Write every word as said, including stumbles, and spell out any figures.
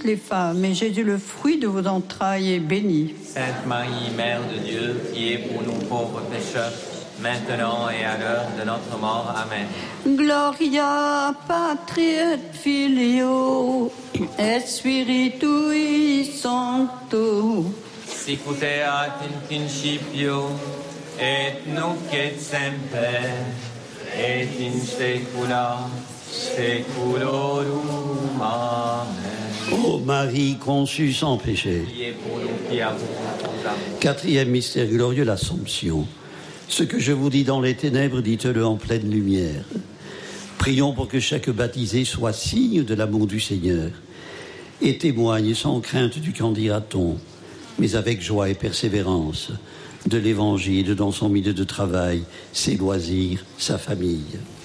toutes les femmes, et Jésus, le fruit de vos entrailles, est béni. Sainte Marie, Mère de Dieu, priez pour nous pauvres pécheurs, maintenant et à l'heure de notre mort. Amen. Gloria Patri et Filio et Spiritui Sancto. Sicut erat in principio et nunc et semper et in saecula saeculorum. Amen. Ô Marie conçue sans péché. Priez pour nous qui avons honte. Quatrième mystère glorieux, l'Assomption. Ce que je vous dis dans les ténèbres, dites-le en pleine lumière. Prions pour que chaque baptisé soit signe de l'amour du Seigneur et témoigne sans crainte du qu'en dira-t-on, mais avec joie et persévérance de l'Évangile dans son milieu de travail, ses loisirs, sa famille.